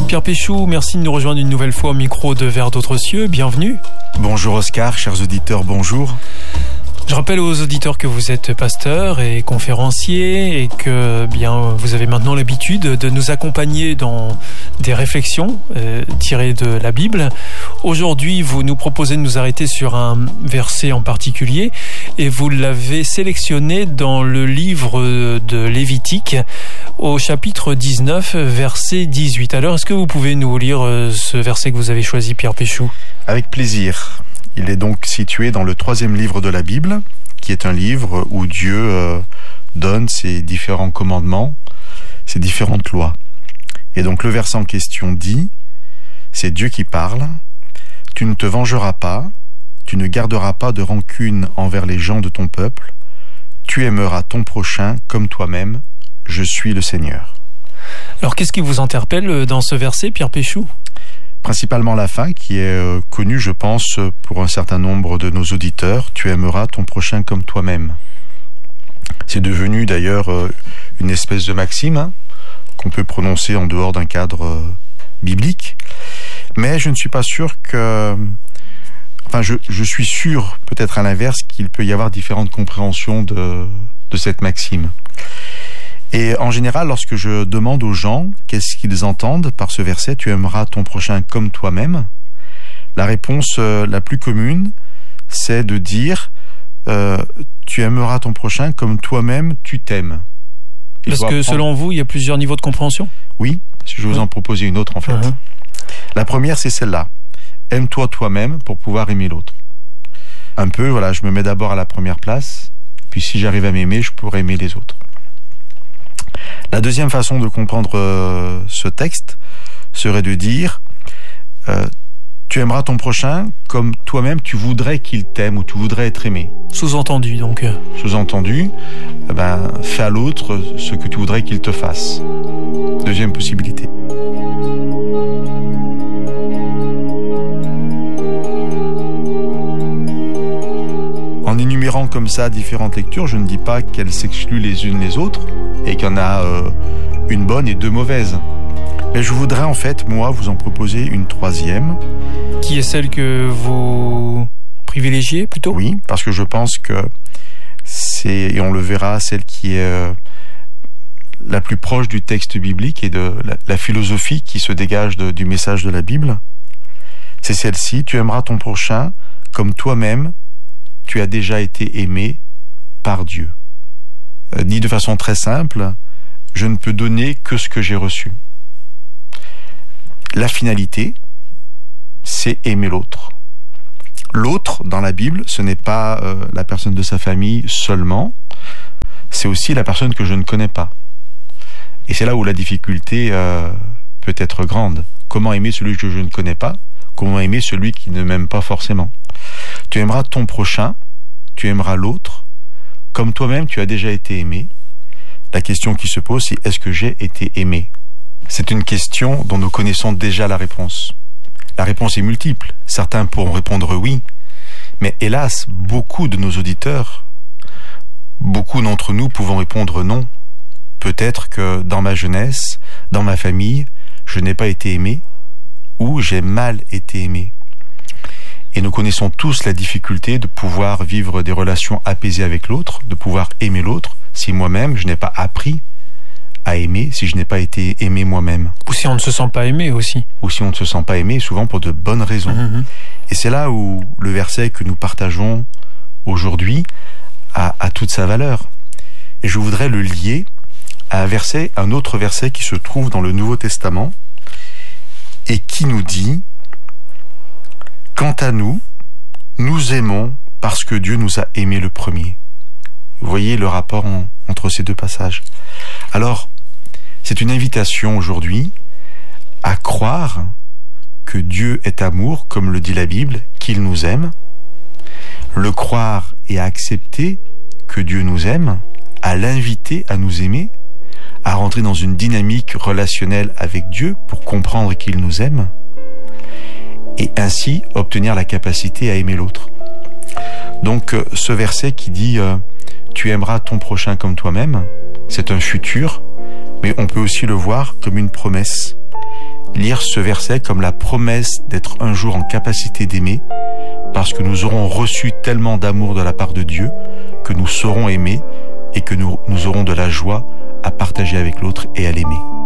Pierre Péchou, merci de nous rejoindre une nouvelle fois au micro de Vers d'autres cieux. Bienvenue. Bonjour Oscar, chers auditeurs, bonjour. Je rappelle aux auditeurs que vous êtes pasteur et conférencier et que vous avez maintenant l'habitude de nous accompagner dans des réflexions tirées de la Bible. Aujourd'hui, vous nous proposez de nous arrêter sur un verset en particulier et vous l'avez sélectionné dans le livre de Lévitique au chapitre 19, verset 18. Alors, est-ce que vous pouvez nous lire ce verset que vous avez choisi, Pierre Péchou ? Avec plaisir. Il est donc situé dans le 3e livre de la Bible, qui est un livre où Dieu donne ses différents commandements, ses différentes lois. Et donc le verset en question dit, c'est Dieu qui parle, « Tu ne te vengeras pas, tu ne garderas pas de rancune envers les gens de ton peuple, tu aimeras ton prochain comme toi-même, je suis le Seigneur. » Alors qu'est-ce qui vous interpelle dans ce verset, Pierre Péchou ? Principalement la fin, qui est connue, je pense, pour un certain nombre de nos auditeurs. Tu aimeras ton prochain comme toi-même. C'est devenu d'ailleurs une espèce de maxime qu'on peut prononcer en dehors d'un cadre biblique. Mais je ne suis pas sûr que... Enfin, je suis sûr, peut-être à l'inverse, qu'il peut y avoir différentes compréhensions de cette maxime. Et en général, lorsque je demande aux gens qu'est-ce qu'ils entendent par ce verset « Tu aimeras ton prochain comme toi-même », la réponse la plus commune, c'est de dire « Tu aimeras ton prochain comme toi-même tu t'aimes ». Parce que selon vous, il y a plusieurs niveaux de compréhension ? Oui, parce que je vais vous en proposer une autre en fait. La première, c'est celle-là. « Aime-toi toi-même pour pouvoir aimer l'autre ». Un peu, voilà, je me mets d'abord à la première place, puis si j'arrive à m'aimer, je pourrai aimer les autres. La deuxième façon de comprendre ce texte serait de dire tu aimeras ton prochain comme toi-même tu voudrais qu'il t'aime ou tu voudrais être aimé. Sous-entendu donc. Sous-entendu, fais à l'autre ce que tu voudrais qu'il te fasse. Deuxième possibilité. En énumérant comme ça différentes lectures, je ne dis pas qu'elles s'excluent les unes les autres et qu'il y en a une bonne et deux mauvaises. Mais je voudrais en fait, moi, vous en proposer une troisième. Qui est celle que vous privilégiez plutôt ? Oui, parce que je pense que c'est, et on le verra, celle qui est la plus proche du texte biblique et de la philosophie qui se dégage du message de la Bible. C'est celle-ci, tu aimeras ton prochain comme toi-même tu as déjà été aimé par Dieu. Dit de façon très simple, je ne peux donner que ce que j'ai reçu. La finalité, c'est aimer l'autre. L'autre, dans la Bible, ce n'est pas la personne de sa famille seulement, c'est aussi la personne que je ne connais pas. Et c'est là où la difficulté peut être grande. Comment aimer celui que je ne connais pas ? Comment aimer celui qui ne m'aime pas forcément ? Tu aimeras ton prochain, tu aimeras l'autre, comme toi-même tu as déjà été aimé. La question qui se pose, c'est est-ce que j'ai été aimé ? C'est une question dont nous connaissons déjà la réponse. La réponse est multiple. Certains pourront répondre oui, mais hélas, beaucoup de nos auditeurs, beaucoup d'entre nous pouvons répondre non. Peut-être que dans ma jeunesse, dans ma famille, je n'ai pas été aimé, ou j'ai mal été aimé. Et nous connaissons tous la difficulté de pouvoir vivre des relations apaisées avec l'autre, de pouvoir aimer l'autre, si moi-même je n'ai pas appris à aimer, si je n'ai pas été aimé moi-même. Ou si on ne se sent pas aimé aussi. Ou si on ne se sent pas aimé, souvent pour de bonnes raisons. Et c'est là où le verset que nous partageons aujourd'hui a toute sa valeur. Et je voudrais le lier à un autre verset qui se trouve dans le Nouveau Testament, et qui nous dit « Quant à nous, nous aimons parce que Dieu nous a aimés le premier. » Vous voyez le rapport entre ces deux passages. Alors, c'est une invitation aujourd'hui à croire que Dieu est amour, comme le dit la Bible, qu'il nous aime, le croire et à accepter que Dieu nous aime, à l'inviter à nous aimer, à rentrer dans une dynamique relationnelle avec Dieu pour comprendre qu'il nous aime et ainsi obtenir la capacité à aimer l'autre. Donc ce verset qui dit « Tu aimeras ton prochain comme toi-même », c'est un futur, mais on peut aussi le voir comme une promesse. lire ce verset comme la promesse d'être un jour en capacité d'aimer, parce que nous aurons reçu tellement d'amour de la part de Dieu que nous saurons aimer et que nous aurons de la joie à partager avec l'autre et à l'aimer.